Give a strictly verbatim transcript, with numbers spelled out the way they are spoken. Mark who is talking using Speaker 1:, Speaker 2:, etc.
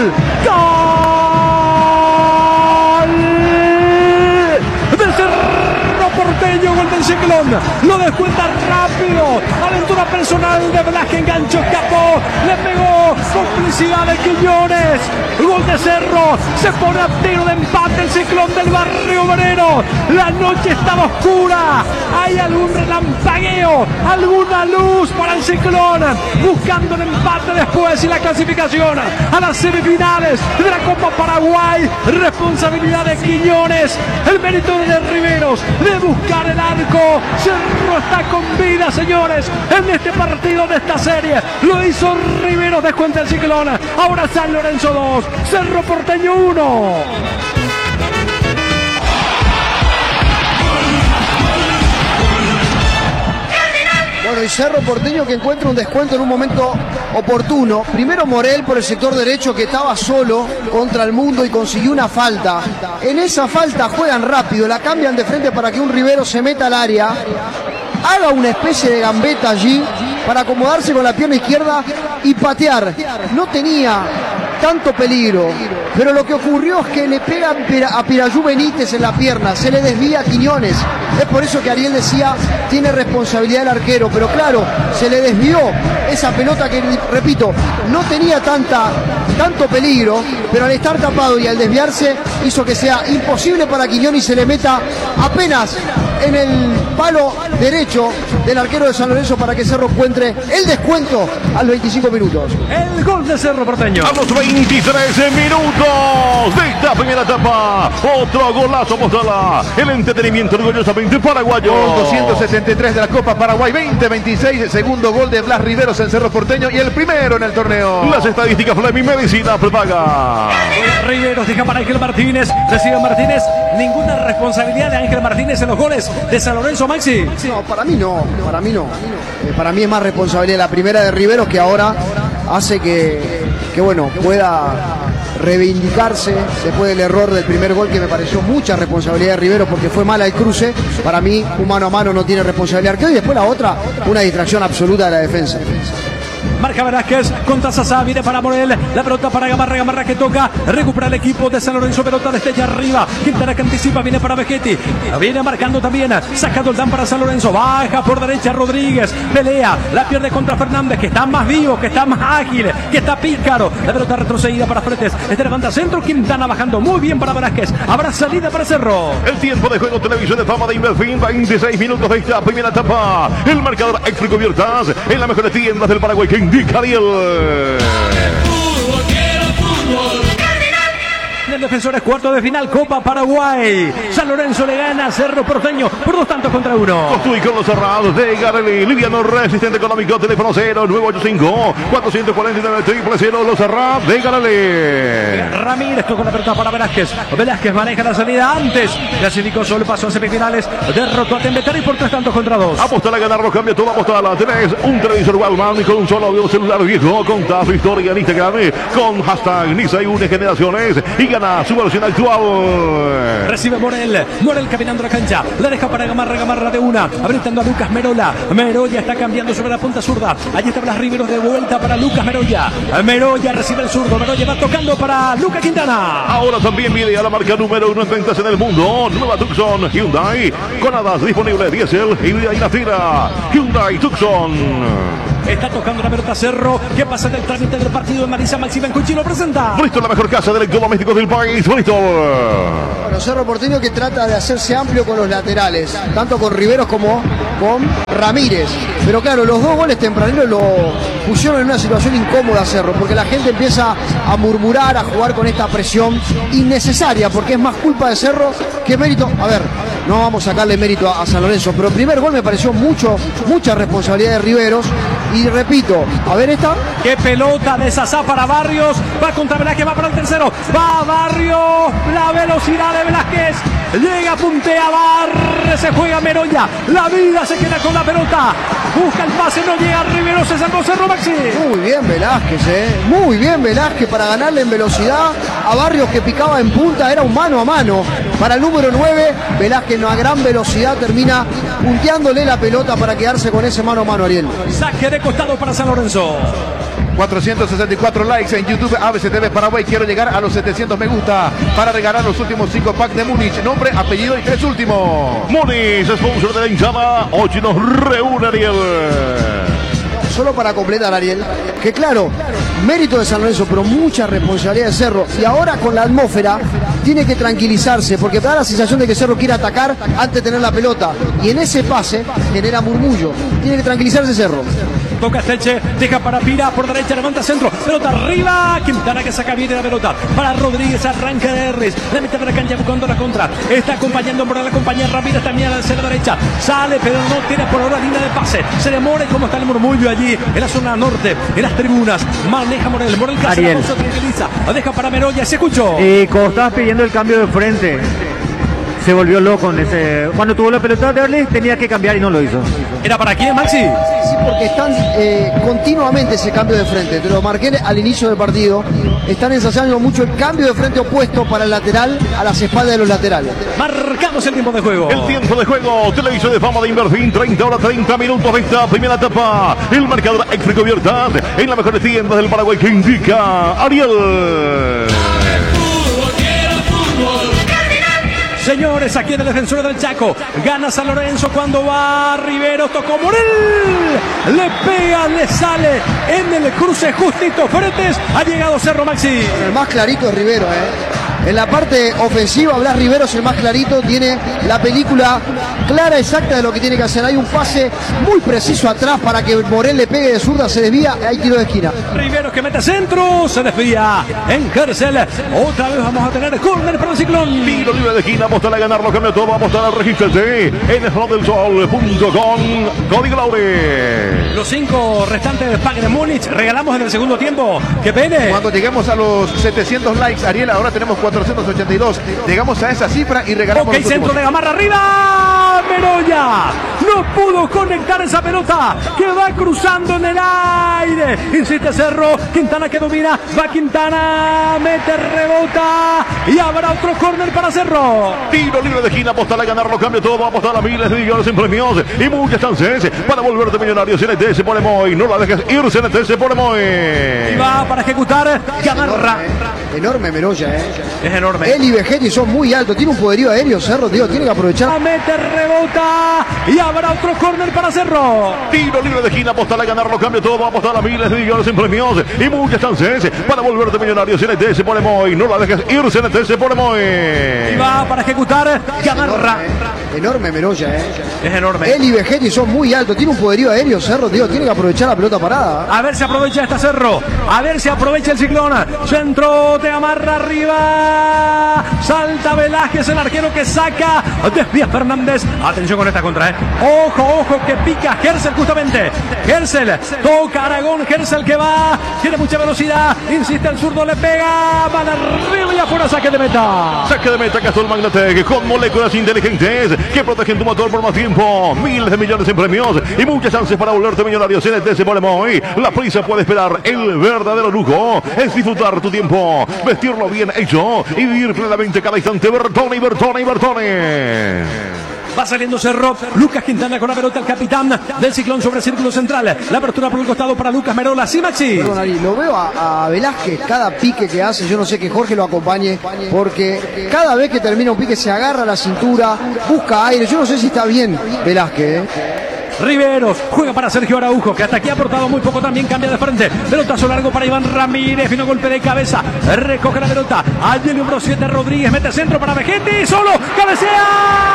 Speaker 1: ¡Gol! ¡Gol! Del Cerro Porteño, gol del Ciclón. Lo descuenta rápido. Aventura personal de Velázquez, engancho, escapó. Le pegó. Complicidad de Quiñones. Gol de Cerro. Se pone a tiro de empate el Ciclón del Barrio Obrero. La noche estaba oscura. Hay algún relampagueo, alguna luz para el Ciclón. Buscando el empate después y la clasificación a las semifinales de la Copa Paraguay. Responsabilidad de Quiñones. El mérito de Riveros de buscar el arco. Cerro está con vida, señores, en este partido de esta serie. Lo hizo Riveros, descuenta el Ciclón. Ahora San Lorenzo dos, Cerro Porteño uno.
Speaker 2: Bueno, y Cerro Porteño que encuentra un descuento en un momento oportuno. Primero Morel por el sector derecho, que estaba solo contra el mundo y consiguió una falta. En esa falta juegan rápido, la cambian de frente para que un Rivero se meta al área, haga una especie de gambeta allí para acomodarse con la pierna izquierda y patear. No tenía tanto peligro, pero lo que ocurrió es que le pega a Pirayú Benítez en la pierna, se le desvía a Quiñones. Es por eso que Ariel decía, tiene responsabilidad el arquero, pero claro, se le desvió esa pelota que, repito, no tenía tanta, tanto peligro, pero al estar tapado y al desviarse hizo que sea imposible para Quiñones y se le meta apenas en el palo derecho del arquero de San Lorenzo para que Cerro encuentre el descuento a los veinticinco minutos.
Speaker 1: El gol de Cerro Porteño.
Speaker 3: A los veintitrés minutos de esta primera etapa. Otro golazo Mostala. El entretenimiento orgullosamente paraguayo.
Speaker 4: Gol doscientos setenta y tres de la Copa Paraguay veinte veintiséis. El segundo gol de Blas Riveros en Cerro Porteño y el primero en el torneo.
Speaker 3: Las estadísticas Fleming Medicina prepaga.
Speaker 1: Riveros deja para Ángel Martínez. Recibe Martínez. Ninguna responsabilidad de Ángel Martínez en los goles de San Lorenzo, Maxi.
Speaker 2: No, para mí no, para mí no. Eh, para mí es más responsabilidad la primera de Riveros, que ahora hace que, que bueno, pueda reivindicarse después del error del primer gol, que me pareció mucha responsabilidad de Riveros porque fue mala el cruce. Para mí, un mano a mano no tiene responsabilidad arquero, y después la otra, una distracción absoluta de la defensa.
Speaker 1: Marca Velázquez contra Sasá, viene para Morel, la pelota para Gamarra, Gamarra que toca, recupera el equipo de San Lorenzo, pelota desde allá arriba, Quintana que anticipa, viene para Vegetti, viene marcando también, saca Doldán para San Lorenzo, baja por derecha Rodríguez, pelea, la pierde contra Fernández, que está más vivo, que está más ágil, que está pícaro, la pelota retrocedida para Fretes, este levanta centro, Quintana bajando muy bien para Velázquez, habrá salida para Cerro.
Speaker 3: El tiempo de juego, televisión de fama de Inverfin, veintiséis minutos de esta primera etapa, el marcador Extra Cubiertas, en las mejores tiendas del Paraguay que indica Ariel.
Speaker 1: Fútbol, quiero fútbol. El Defensores, cuarto de final, Copa Paraguay. San Lorenzo le gana a Cerro Porteño por dos tantos contra uno.
Speaker 3: Construy con los cerrados de Garelli, liviano, resistente económico, teléfono cero nueve ocho cinco cuatro cuatro nueve triple cero, los cerrados de Garelli.
Speaker 1: Ramírez con la pelota para Velázquez. Velázquez maneja la salida antes. Clasificó solo, pasó a semifinales. Derrotó a Tembetari por tres tantos contra dos.
Speaker 3: Apostala a ganarlo, cambia todo, apostala. Tenés un televisor Wallman con un solo audio celular viejo. Contá su historia en Instagram con hashtag Nisa y Une Generaciones y gana su versión actual.
Speaker 1: Recibe Morel. Morel caminando la cancha. La deja para Gamarra, Gamarra de una. Habilitando a Lucas Merola. Meroya está cambiando sobre la punta zurda. Allí está Blas Riveros de vuelta para Lucas Meroya. Meroya recibe el zurdo. Meroya va tocando para Lucas Quintana.
Speaker 3: Ahora también viene a la marca número uno en ventas en el mundo. Nueva Tucson Hyundai. Con hadas disponible diésel, híbrida y nafira. Hyundai Tucson.
Speaker 1: Está tocando la pelota Cerro. ¿Qué pasa en el trámite del partido de Marisa? Maxi Bencucci lo presenta.
Speaker 3: Bristol, la mejor casa de electrodomésticos del país. Bristol.
Speaker 2: Bueno, Cerro Porteño que trata de hacerse amplio con los laterales, tanto con Riveros como con Ramírez. Pero claro, los dos goles tempraneros lo pusieron en una situación incómoda a Cerro, porque la gente empieza a murmurar, a jugar con esta presión innecesaria, porque es más culpa de Cerro que mérito. A ver, no vamos a sacarle mérito a, a San Lorenzo, pero el primer gol me pareció mucho, mucha responsabilidad de Riveros. Y repito, a ver esta.
Speaker 1: Qué pelota de Sasá para Barrios. Va contra Velázquez, va para el tercero. Va Barrios. La velocidad de Velázquez. Llega, puntea, barre, se juega Meroya. La vida se queda con la pelota. Busca el pase, no llega Rivero, se sacó Cerro, Maxi.
Speaker 2: Muy bien Velázquez, eh. Muy bien Velázquez para ganarle en velocidad a Barrios, que picaba en punta. Era un mano a mano para el número nueve. Velázquez a gran velocidad termina punteándole la pelota para quedarse con ese mano a mano, Ariel.
Speaker 1: Saque de costado para San Lorenzo.
Speaker 4: cuatrocientos sesenta y cuatro likes en YouTube A B C T V Paraguay. Quiero llegar a los setecientos me gusta para regalar los últimos cinco packs de Múnich. Nombre, apellido y tres últimos.
Speaker 3: Múnich, sponsor de la hinchada. Hoy nos reúne Ariel.
Speaker 2: Solo para completar, Ariel, que claro, mérito de San Lorenzo, pero mucha responsabilidad de Cerro. Y ahora con la atmósfera tiene que tranquilizarse, porque da la sensación de que Cerro quiere atacar antes de tener la pelota. Y en ese pase genera murmullo. Tiene que tranquilizarse Cerro.
Speaker 1: Toca Esteche, deja para Pira, por derecha, levanta centro, pelota arriba, Quintana que saca bien de la pelota, para Rodríguez, arranca de Herres, la mitad de la cancha buscando la contra, está acompañando por la compañía Ramírez también a la derecha, sale pero no tiene por ahora línea de pase, se demora y como está el murmullo allí, en la zona norte, en las tribunas, maneja Morel, Morel casi la cosa tranquiliza, la deja para Meroya, se escuchó.
Speaker 5: Y como estabas pidiendo el cambio de frente, se volvió loco en ese. Cuando tuvo la pelota de Erlich tenía que cambiar y no lo hizo.
Speaker 1: ¿Era para quién, Maxi?
Speaker 2: Sí, porque están eh, continuamente ese cambio de frente. Te lo marqué al inicio del partido. Están ensayando mucho el cambio de frente opuesto para el lateral a las espaldas de los laterales.
Speaker 1: Marcamos el tiempo de juego.
Speaker 3: El tiempo de juego, Televisión de Fama de Inverfin, treinta horas, treinta minutos de esta primera etapa. El marcador Extra Cubiertas en la mejor tienda del Paraguay que indica Ariel.
Speaker 1: Señores, aquí en el defensor del Chaco, gana San Lorenzo cuando va Rivero, tocó Morel, le pega, le sale en el cruce justito, Fretes, ha llegado Cerro, Maxi.
Speaker 2: El más clarito es Rivero, ¿eh? En la parte ofensiva, Blas Rivero es el más clarito, tiene la película clara, exacta de lo que tiene que hacer. Hay un pase muy preciso atrás para que Morel le pegue de zurda, se desvía, hay tiro de esquina.
Speaker 1: Rivero que mete centro, se desvía en Hercel. Otra vez vamos a tener córner para el Ciclón.
Speaker 3: Tiro libre de esquina, apostar a ganarlo, cambio todo, vamos a apostar al regístrate en slotdelsol punto com, código Laure.
Speaker 1: Los cinco restantes de pack de Múnich regalamos en el segundo tiempo. ¡Qué pene!
Speaker 4: Cuando lleguemos a los setecientos likes, Ariel, ahora tenemos cuatrocientos ochenta y dos. Llegamos a esa cifra y regalamos.
Speaker 1: Ok, centro de Gamarra arriba. Meroya no pudo conectar esa pelota que va cruzando en el aire. Insiste Cerro. Quintana que domina. Va Quintana. Mete, rebota. Y habrá otro córner para Cerro.
Speaker 3: Tiro libre de esquina, apostar a ganarlo, cambio todo, va a apostar a miles de millones en premios y muchas chances para volverte millonario. C N T se pone muy, no la dejes ir, C N T se pone muy.
Speaker 1: Y va para ejecutar Gamarra.
Speaker 2: Enorme Meroya, ¿eh?
Speaker 1: Es enorme.
Speaker 2: Él y Vegetti son muy altos, tiene un poderío aéreo Cerro, tío, tiene que aprovechar.
Speaker 1: Mete, rebota y habrá otro córner para Cerro.
Speaker 3: Tiro libre de esquina, apostar a ganarlo, cambio todo, va a apostar a miles de millones en premios y muchas chances para volverte millonario. C N T se pone muy, no la dejes ir, C N T se pone muy.
Speaker 1: Y va para ejecutar Gamarra.
Speaker 2: Enorme Meroya, ¿eh?
Speaker 1: Es enorme.
Speaker 2: Él y Vegetti son muy altos, tiene un poderío aéreo Cerro, tío, tiene que aprovechar la pelota parada.
Speaker 1: A ver si aprovecha esta Cerro. A ver si aprovecha el Ciclón. Centro de Gamarra arriba. Salta Velázquez, el arquero que saca. Desvía Fernández. Atención con esta contra, ¿eh? Ojo, ojo, que pica Hercel justamente. Hercel toca Aragón. Hercel que va. Tiene mucha velocidad. Insiste el zurdo, le pega. Van arriba y afuera, saque de meta.
Speaker 3: Saque de meta, Castor Magnatec con moléculas inteligentes que protegen tu motor por más tiempo. Miles de millones en premios y muchas chances para volverte millonario. C N T se pone muy. La prisa puede esperar. El verdadero lujo es disfrutar tu tiempo, vestirlo bien hecho y vivir plenamente cada instante. Bertone y Bertone y Bertone.
Speaker 1: Va saliendo Cerro. Lucas Quintana con la pelota, el capitán del Ciclón sobre el círculo central. La apertura por el costado para Lucas Merola. Sí, Maxi.
Speaker 2: Perdón, Ari, lo veo a, a Velázquez cada pique que hace. Yo no sé que Jorge lo acompañe, porque cada vez que termina un pique se agarra la cintura, busca aire. Yo no sé si está bien Velázquez, ¿eh?
Speaker 1: Riveros juega para Sergio Araujo, que hasta aquí ha aportado muy poco, también cambia de frente. Pelotazo largo para Iván Ramírez, fino golpe de cabeza, recoge la pelota. Allí el número siete Rodríguez, mete centro para Vegetti, solo, cabecea.